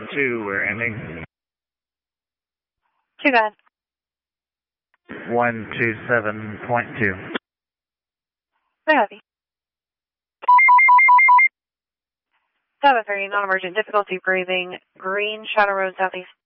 2, we're ending. 2 guys. 127.2. Very happy. 7-3, non-emergent, difficulty breathing, Green Shadow Road, southeast.